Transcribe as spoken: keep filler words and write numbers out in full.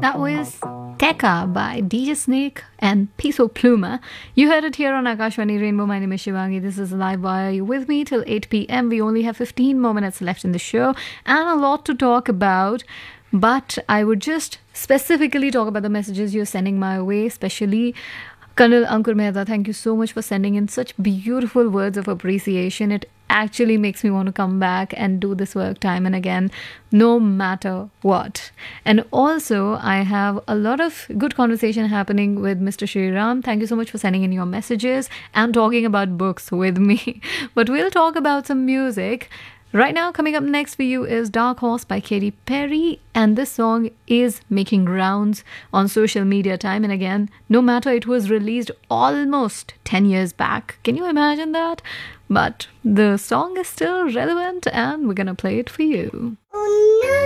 That was Tekka by D J Snake and Piso Pluma. You heard it here on Akashvani Rainbow. My name is Shivangi. This is Live Wire. You with me till eight p.m. We only have fifteen more minutes left in the show and a lot to talk about. But I would just specifically talk about the messages you're sending my way, especially Colonel Ankur Mehta. Thank you so much for sending in such beautiful words of appreciation. It actually makes me want to come back and do this work time and again, no matter what. And also, I have a lot of good conversation happening with Mister Shriram. Thank you so much for sending in your messages and talking about books with me. But we'll talk about some music. Right now, coming up next for you is Dark Horse by Katy Perry, and this song is making rounds on social media time and again, no matter it was released almost ten years back. Can you imagine that? But the song is still relevant and we're gonna play it for you. Oh no!